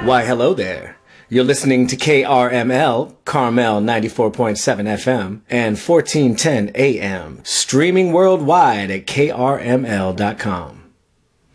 Why, hello there. You're listening to KRML, Carmel 94.7 FM and 1410 AM, streaming worldwide at krml.com.